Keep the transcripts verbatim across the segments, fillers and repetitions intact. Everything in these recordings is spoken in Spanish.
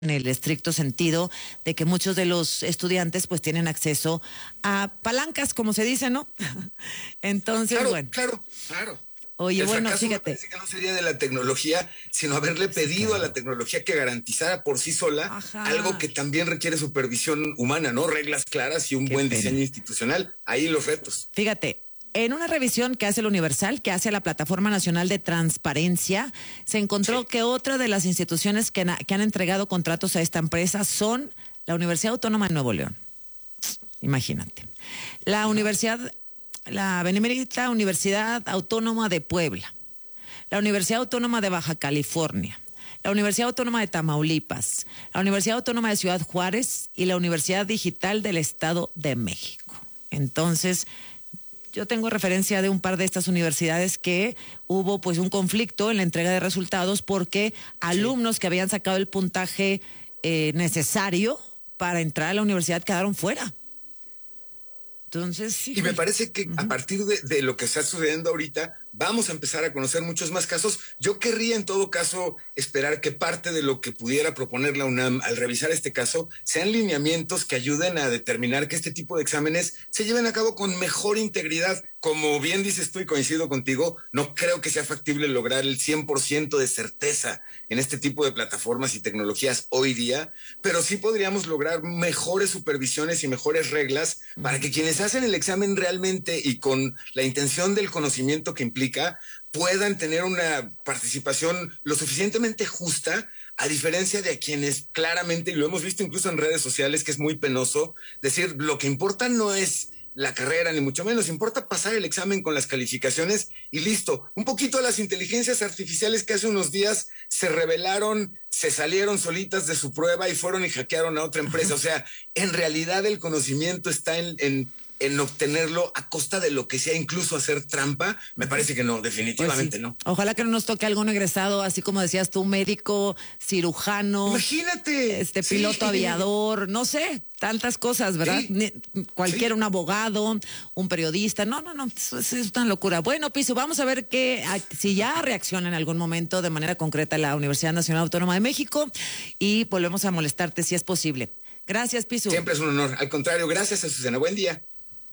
en el estricto sentido de que muchos de los estudiantes pues tienen acceso a palancas, como se dice, ¿no? Entonces, claro, bueno. Claro, claro. Oye, el bueno, fracaso fíjate. Me parece que no sería de la tecnología, sino haberle pedido sí, claro. a la tecnología que garantizara por sí sola Ajá. algo que también requiere supervisión humana, ¿no? Reglas claras y un Qué buen pena. diseño institucional. Ahí los retos. Fíjate. En una revisión que hace el Universal, que hace la Plataforma Nacional de Transparencia, se encontró sí. que otra de las instituciones que, na, que han entregado contratos a esta empresa son la Universidad Autónoma de Nuevo León. Imagínate. La Universidad, la Benemérita Universidad Autónoma de Puebla, la Universidad Autónoma de Baja California, la Universidad Autónoma de Tamaulipas, la Universidad Autónoma de Ciudad Juárez y la Universidad Digital del Estado de México. Entonces, yo tengo referencia de un par de estas universidades que hubo pues un conflicto en la entrega de resultados porque alumnos sí. que habían sacado el puntaje eh, necesario para entrar a la universidad quedaron fuera. Entonces, sí. Y me parece que uh-huh. a partir de, de lo que está sucediendo ahorita, vamos a empezar a conocer muchos más casos. Yo querría en todo caso esperar que parte de lo que pudiera proponer la UNAM al revisar este caso sean lineamientos que ayuden a determinar que este tipo de exámenes se lleven a cabo con mejor integridad. Como bien dices tú y coincido contigo, no creo que sea factible lograr el cien por ciento de certeza en este tipo de plataformas y tecnologías hoy día, pero sí podríamos lograr mejores supervisiones y mejores reglas para que quienes hacen el examen realmente y con la intención del conocimiento que implica, puedan tener una participación lo suficientemente justa, a diferencia de a quienes claramente, y lo hemos visto incluso en redes sociales, que es muy penoso, decir lo que importa no es la carrera, ni mucho menos, importa pasar el examen con las calificaciones y listo. Un poquito a las inteligencias artificiales que hace unos días se rebelaron, se salieron solitas de su prueba y fueron y hackearon a otra empresa. O sea, en realidad el conocimiento está en... en en obtenerlo a costa de lo que sea, incluso hacer trampa, me parece que no, definitivamente pues sí. no. Ojalá que no nos toque algún egresado, así como decías tú, médico, cirujano. Imagínate. Este, piloto sí. aviador, no sé, tantas cosas, ¿verdad? Sí. Cualquiera, sí. un abogado, un periodista, no, no, no, es, es una locura. Bueno, Pisu, vamos a ver que si ya reacciona en algún momento de manera concreta la Universidad Nacional Autónoma de México y volvemos a molestarte si es posible. Gracias, Pisu. Siempre es un honor. Al contrario, gracias, Azucena. Buen día.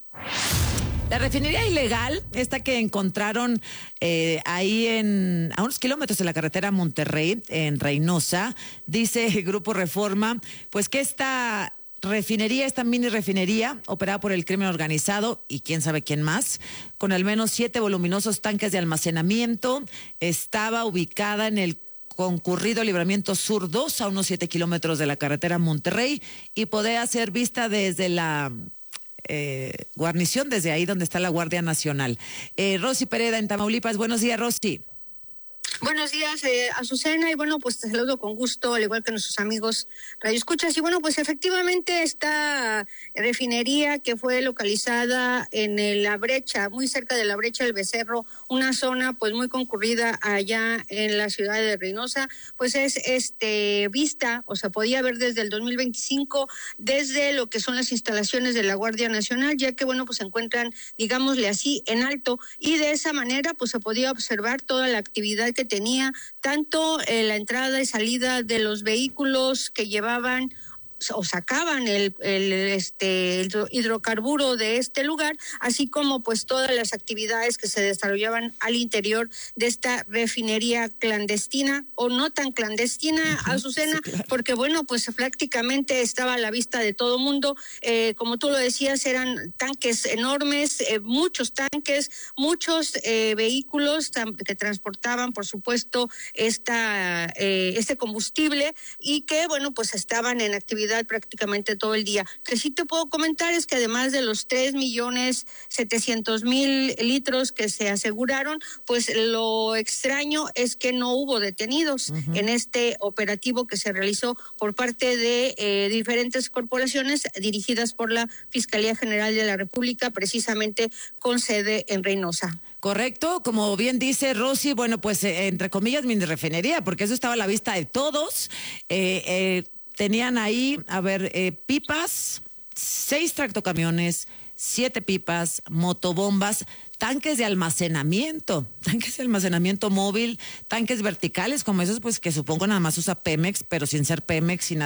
La refinería ilegal, esta que encontraron eh, ahí en a unos kilómetros de la carretera Monterrey, en Reynosa, dice el Grupo Reforma, pues que esta refinería, esta mini refinería, operada por el crimen organizado y quién sabe quién más, con al menos siete voluminosos tanques de almacenamiento, estaba ubicada en el concurrido Libramiento Sur dos, a unos siete kilómetros de la carretera Monterrey, y podía ser vista desde la... Eh, guarnición, desde ahí donde está la Guardia Nacional. Eh, Rosy Pereda en Tamaulipas, buenos días, Rosy. Buenos días, eh, Azucena, y bueno, pues te saludo con gusto, al igual que nuestros amigos radioescuchas. Y bueno, pues efectivamente esta refinería que fue localizada en la brecha, muy cerca de la brecha del Becerro, una zona pues muy concurrida allá en la ciudad de Reynosa, pues es este vista, o sea, podía ver desde el dos mil veinticinco, desde lo que son las instalaciones de la Guardia Nacional, ya que bueno, pues se encuentran, digámosle así, en alto, y de esa manera pues se podía observar toda la actividad que tenía, tanto eh, la entrada y salida de los vehículos que llevaban o sacaban el, el este el hidrocarburo de este lugar, así como pues todas las actividades que se desarrollaban al interior de esta refinería clandestina o no tan clandestina, uh-huh, Azucena, sí, claro. porque bueno, pues prácticamente estaba a la vista de todo mundo, eh, como tú lo decías, eran tanques enormes, eh, muchos tanques, muchos eh, vehículos tam- que transportaban, por supuesto, esta eh, este combustible y que bueno, pues estaban en actividad prácticamente todo el día. Que sí te puedo comentar es que además de los tres millones setecientos mil litros que se aseguraron, pues lo extraño es que no hubo detenidos uh-huh. en este operativo que se realizó por parte de eh, diferentes corporaciones dirigidas por la Fiscalía General de la República, precisamente con sede en Reynosa. Correcto, como bien dice Rosy, bueno, pues eh, entre comillas mini refinería, porque eso estaba a la vista de todos. Eh, eh, Tenían ahí, a ver, eh, pipas, seis tractocamiones, siete pipas, motobombas, tanques de almacenamiento, tanques de almacenamiento móvil, tanques verticales como esos, pues que supongo nada más usa Pemex, pero sin ser Pemex, sin